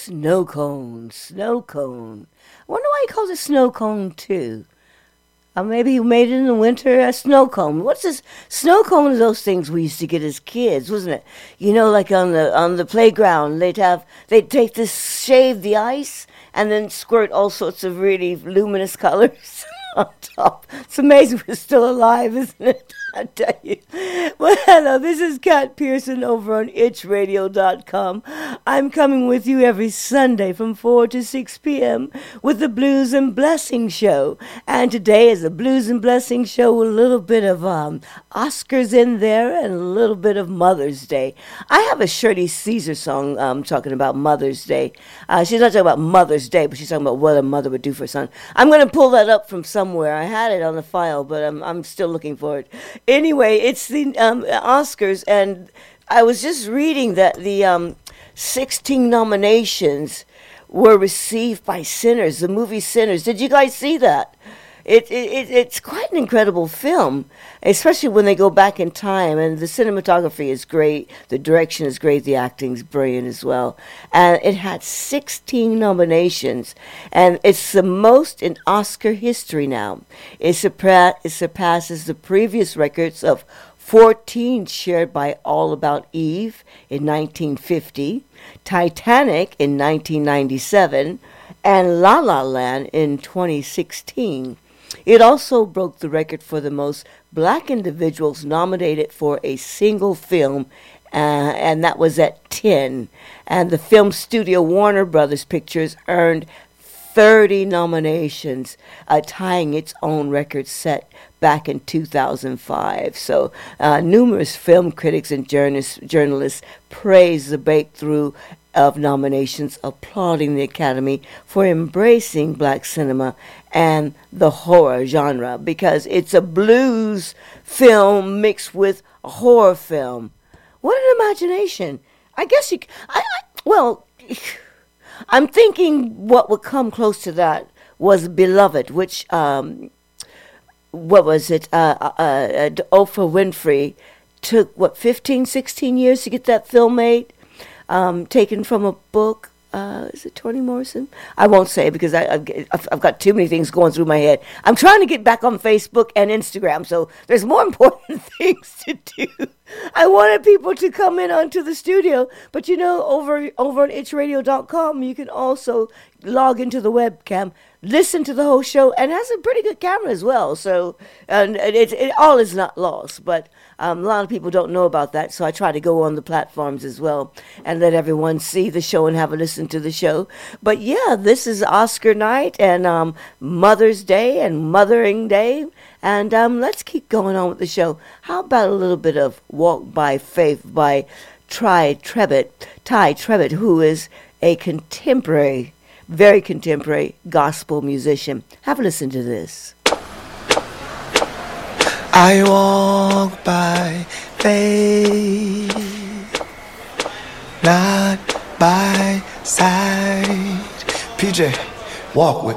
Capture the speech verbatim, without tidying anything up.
Snow cone, snow cone. I wonder why he calls it snow cone too. Uh, maybe he made it in the winter a snow cone. What's this? Snow cone is those things we used to get as kids, wasn't it? You know, like on the on the playground, they'd have they'd take this, shave the ice, and then squirt all sorts of really luminous colors on top. It's amazing we're still alive, isn't it? I tell you. Well, hello, this is Kat Pearson over on itch radio dot com. I'm coming with you every Sunday from four to six p.m. with the Blues and Blessing Show. And today is a Blues and Blessing Show with a little bit of um, Oscars in there and a little bit of Mother's Day. I have a Shirley Caesar song um, talking about Mother's Day. Uh, she's not talking about Mother's Day, but she's talking about what a mother would do for her son. I'm going to pull that up from somewhere. I had it on the file, but I'm, I'm still looking for it. Anyway, it's the um, Oscars, and I was just reading that the um, sixteen nominations were received by Sinners, the movie Sinners. Did you guys see that? It, it It's quite an incredible film, especially when they go back in time, and the cinematography is great, the direction is great, the acting's brilliant as well. And it had sixteen nominations, and it's the most in Oscar history now. It, surpa- it surpasses the previous records of fourteen shared by All About Eve in nineteen fifty, Titanic in nineteen ninety-seven, and La La Land in twenty sixteen. It also broke the record for the most black individuals nominated for a single film, uh, and that was at ten. And the film studio Warner Brothers Pictures earned thirty nominations, uh, tying its own record set back in two thousand five. So uh, numerous film critics and journalists, journalists praised the breakthrough of nominations, applauding the Academy for embracing black cinema and the horror genre, because it's a blues film mixed with a horror film. What an imagination. I guess you, I, I well, I'm thinking what would come close to that was Beloved, which, um, what was it, uh, uh, uh, Oprah Winfrey took, what, fifteen, sixteen years to get that film made? Um, taken from a book. Uh, is it Toni Morrison? I won't say because I, I've, I've got too many things going through my head. I'm trying to get back on Facebook and Instagram, so there's more important things to do. I wanted people to come in onto the studio, but you know, over over on itch radio dot com, you can also log into the webcam, listen to the whole show, and it has a pretty good camera as well. So, and it, it all is not lost, but um, a lot of people don't know about that. So I try to go on the platforms as well and let everyone see the show and have a listen to the show. But yeah, this is Oscar night and um, Mother's Day and Mothering Day. And um, let's keep going on with the show. How about a little bit of Walk by Faith by Ty Tribbett, Ty Tribbett, who is a contemporary, very contemporary gospel musician. Have a listen to this. I walk by faith, not by sight. P J, walk with